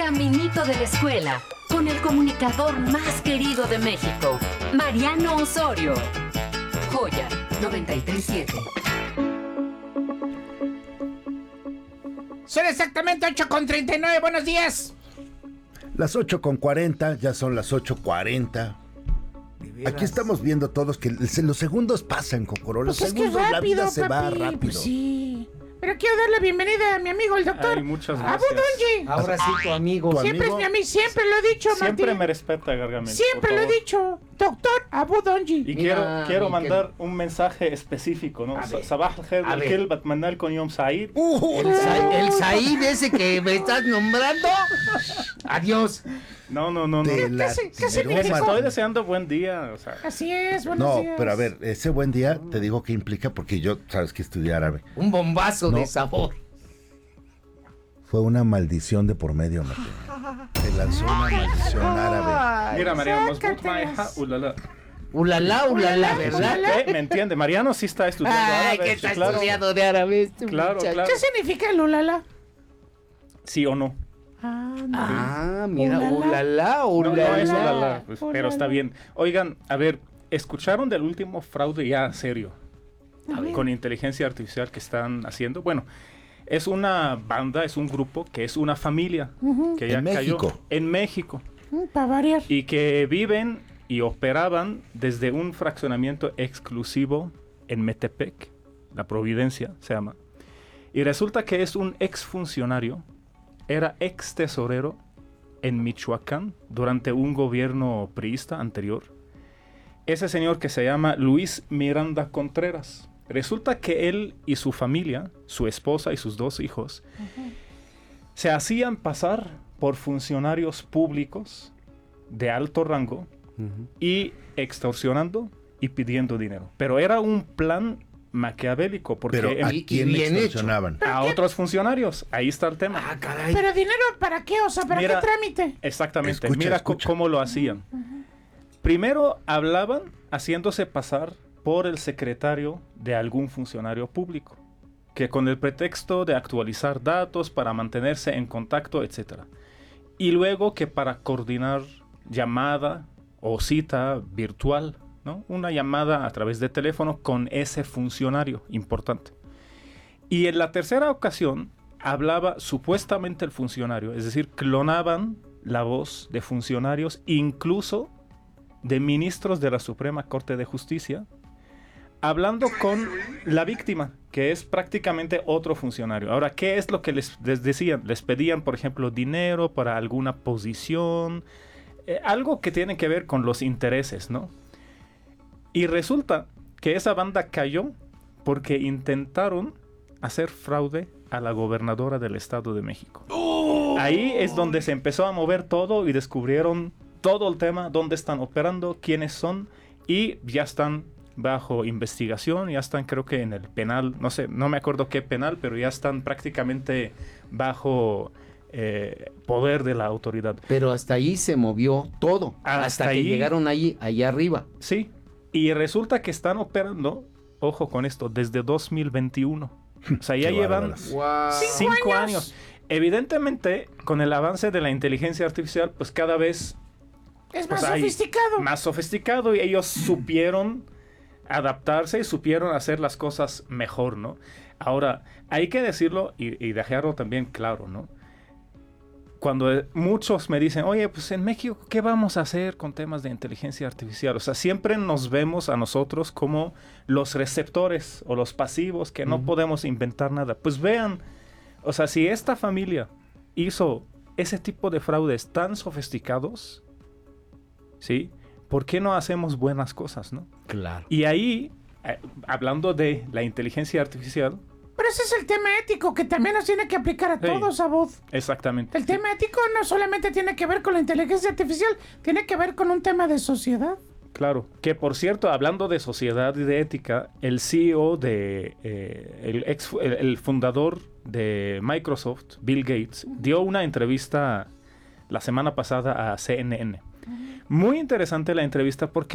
caminito de la escuela, con el comunicador más querido de México, Mariano Osorio. Joya 93.7. Son exactamente 8:39, buenos días. Las 8:40, ya son las 8:40. Aquí estamos viendo todos que los segundos pasan, Cocoro. Los Pues es que segundos, rápido, la vida se va papi, rápido. Pues sí. Pero quiero darle bienvenida a mi amigo, el doctor. Ay, muchas Abu gracias. Donji. Ahora sí, tu amigo. Tu Siempre es amigo. mi amigo, siempre lo he dicho, Siempre Martín. me respeta, Gargamel. Siempre por lo he favor. dicho, doctor Abu Donji. Y Mira, quiero Miquel. mandar un mensaje específico, ¿no? A ver. Sabah al-Khair A ver. al-Kil Batmanal con Yom Said. El Said ese que me estás nombrando. Adiós. No. Te la- ¿Qué se no, me Les dijo? estoy deseando buen día, o sea. Así es, buenos No, días. pero a ver, ese buen día te digo qué implica porque yo, sabes que estudié árabe. Un bombazo No. de sabor. Fue una maldición de por medio, Martín. Te lanzó una maldición árabe. Ay, Mira, Mariano, sácatelas. Maija, ulala. Ulala, ¿verdad? ¿Me entiende? Mariano sí está estudiando Ay, árabe, que sí, está claro. estudiando de árabe este Claro, muchacho. claro. ¿Qué significa el ulala? Sí o no. No. Ah, mira, Ulala. No es Ulala. ulala, pues, pero está bien. Oigan, a ver, ¿escucharon del último fraude ya serio? Con inteligencia artificial que están haciendo. Bueno, es una banda, es un grupo que es una familia que ya En cayó México. en México Para variar. y que viven y operaban desde un fraccionamiento exclusivo en Metepec, La Providencia se llama. Y resulta que es un exfuncionario, era ex tesorero en Michoacán durante un gobierno priista anterior. Ese señor que se llama Luis Miranda Contreras. Resulta que él y su familia, su esposa y sus 2 hijos, se hacían pasar por funcionarios públicos de alto rango y extorsionando y pidiendo dinero. Pero era un plan maquiavélico porque Pero ¿a y quién bien hecho. extorsionaban? a otros funcionarios, ahí está el tema. Ah, caray. ¿Pero dinero para qué? O sea, ¿para Mira, qué trámite? Exactamente, Escucha, mira escucha. cómo lo hacían. Primero hablaban haciéndose pasar por el secretario de algún funcionario público, que con el pretexto de actualizar datos para mantenerse en contacto, etc. Y luego que para coordinar llamada o cita virtual, ¿no? Una llamada a través de teléfono con ese funcionario importante. Y en la tercera ocasión hablaba supuestamente el funcionario, es decir, clonaban la voz de funcionarios, incluso de ministros de la Suprema Corte de Justicia, hablando con la víctima, que es prácticamente otro funcionario. Ahora, ¿qué es lo que les decían? Les pedían, por ejemplo, dinero para alguna posición, algo que tiene que ver con los intereses, ¿no? Y resulta que esa banda cayó porque intentaron hacer fraude a la gobernadora del Estado de México. Ahí es donde se empezó a mover todo y descubrieron todo el tema, dónde están operando, quiénes son, y ya están bajo investigación, ya están creo que en el penal, no sé, no me acuerdo qué penal, pero ya están prácticamente bajo poder de la autoridad. Pero hasta ahí se movió todo. Hasta Hasta que ahí. llegaron allá arriba. Sí, y resulta que están operando, ojo con esto, desde 2021. O sea, ya Qué llevan bárbaros. Wow. 5 años. Evidentemente, con el avance de la inteligencia artificial, pues cada vez Es pues, más hay sofisticado. más sofisticado, y ellos supieron adaptarse y supieron hacer las cosas mejor, ¿no? Ahora, hay que decirlo y dejarlo también claro, ¿no? Cuando muchos me dicen, oye, pues en México, ¿qué vamos a hacer con temas de inteligencia artificial? O sea, siempre nos vemos a nosotros como los receptores o los pasivos que no podemos inventar nada. Pues vean, o sea, si esta familia hizo ese tipo de fraudes tan sofisticados, ¿sí? ¿Por qué no hacemos buenas cosas, no? Claro. Y ahí, hablando de la inteligencia artificial, Pero ese es el tema ético que también nos tiene que aplicar a Sí. todos, Abud. exactamente. El tema ético no solamente tiene que ver con la inteligencia artificial, tiene que ver con un tema de sociedad. Claro, que por cierto, hablando de sociedad y de ética, el CEO de el fundador de Microsoft, Bill Gates, dio una entrevista la semana pasada a CNN. Muy interesante la entrevista porque